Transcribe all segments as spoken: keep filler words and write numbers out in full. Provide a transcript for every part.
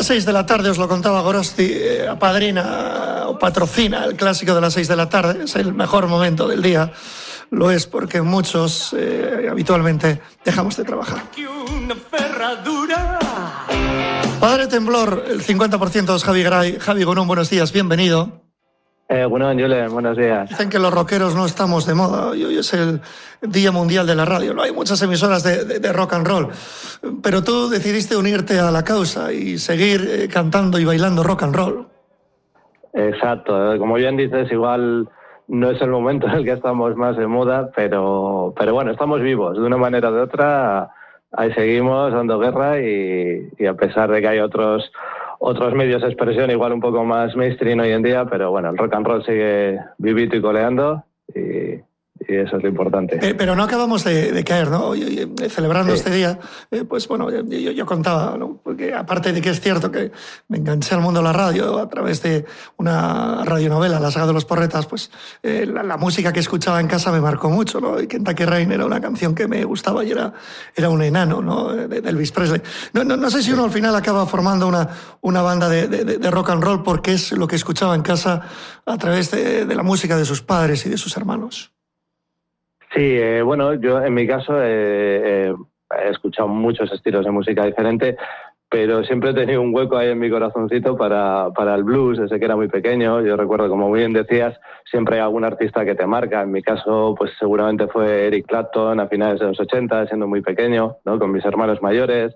seis de la tarde, os lo contaba Gorosti, eh, apadrina o patrocina el clásico de las seis de la tarde. Es el mejor momento del día. Lo es porque muchos eh, habitualmente dejamos de trabajar. Padre Temblor, el cincuenta por ciento es Javi Gray. Javi Gonón, buenos días, bienvenido. Eh, bueno, Julen, buenos días. Dicen que los rockeros no estamos de moda. Hoy, hoy es el Día Mundial de la Radio. No hay muchas emisoras de, de, de rock and roll. Pero tú decidiste unirte a la causa y seguir eh, cantando y bailando rock and roll. Exacto. Como bien dices, igual no es el momento en el que estamos más de moda, pero, pero bueno, estamos vivos. De una manera o de otra, ahí seguimos dando guerra y, y a pesar de que hay otros... otros medios de expresión igual un poco más mainstream hoy en día, pero bueno, el rock and roll sigue vivito y coleando y, y eso es lo importante. Eh, pero no acabamos de, de caer, ¿no? Hoy, hoy, celebrando sí. este día, eh, pues bueno, yo, yo contaba, ¿no? Porque aparte de que es cierto que me enganché al mundo de la radio a través de una radionovela, La saga de los porretas, pues eh, la, la música que escuchaba en casa me marcó mucho, ¿no? Y Kentucky Rain era una canción que me gustaba y era, era un enano, ¿no? De, de Elvis Presley. No, no, no sé si uno al final acaba formando una, una banda de, de, de rock and roll porque es lo que escuchaba en casa a través de, de la música de sus padres y de sus hermanos. Sí, eh, bueno, yo en mi caso eh, eh, he escuchado muchos estilos de música diferente, pero siempre he tenido un hueco ahí en mi corazoncito para, para el blues desde que era muy pequeño. Yo recuerdo, como muy bien decías, siempre hay algún artista que te marca. En mi caso, pues seguramente fue Eric Clapton a finales de los ochenta, siendo muy pequeño, ¿no? Con mis hermanos mayores.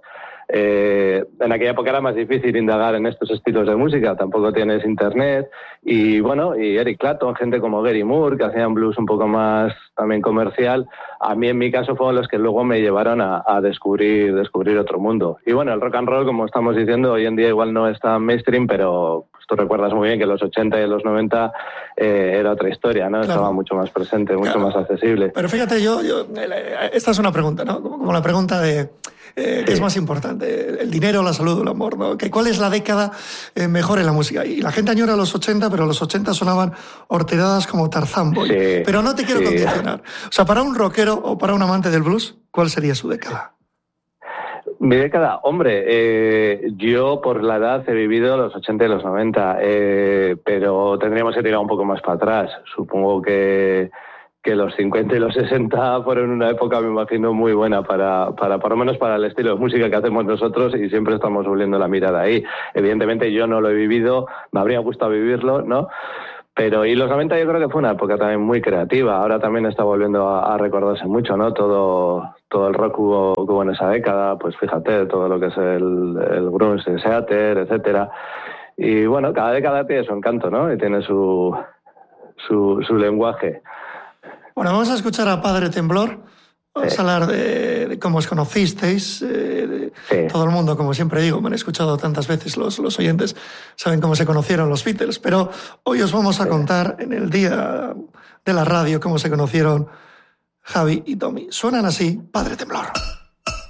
Eh, en aquella época era más difícil indagar en estos estilos de música, tampoco tienes internet y bueno, y Eric Clapton, gente como Gary Moore que hacían blues un poco más también comercial. A mí en mi caso fueron los que luego me llevaron a, a descubrir descubrir otro mundo. Y bueno, el rock and roll, como estamos diciendo, hoy en día igual no es tan mainstream, pero pues, tú recuerdas muy bien que en los ochenta y en los noventa eh, era otra historia, ¿no? Claro. Estaba mucho más presente, mucho claro. más accesible. Pero fíjate, yo, yo esta es una pregunta, ¿no? Como, como la pregunta de Eh, ¿qué sí. es más importante? ¿El dinero, la salud o el amor? ¿No? ¿Cuál es la década eh, mejor en la música? Y la gente añora los ochenta, pero los ochenta sonaban horteradas como Tarzán Boy. Sí, pero no te quiero sí. condicionar. O sea, para un rockero o para un amante del blues, ¿cuál sería su década? Mi década, hombre, eh, yo por la edad he vivido los ochenta y los noventa, eh, pero tendríamos que tirar un poco más para atrás. Supongo que... que los cincuenta y los sesenta fueron una época, me imagino, muy buena para, para, por lo menos para el estilo de música que hacemos nosotros y siempre estamos volviendo la mirada ahí. Evidentemente yo no lo he vivido, me habría gustado vivirlo, ¿no? Pero y los noventa yo creo que fue una época también muy creativa. Ahora también está volviendo a, a recordarse mucho, ¿no? Todo, todo el rock hubo, hubo en esa década, pues fíjate, todo lo que es el, el grunge, el Seattle, etcétera. Y bueno, cada década tiene su encanto, ¿no? Y tiene su, su, su lenguaje. Bueno, vamos a escuchar a Padre Temblor. Vamos sí. a hablar de, de cómo os conocisteis. Eh, de, sí. Todo el mundo, como siempre digo, me han escuchado tantas veces los, los oyentes, saben cómo se conocieron los Beatles, pero hoy os vamos a contar en el día de la radio cómo se conocieron Javi y Tommy. Suenan así, Padre Temblor.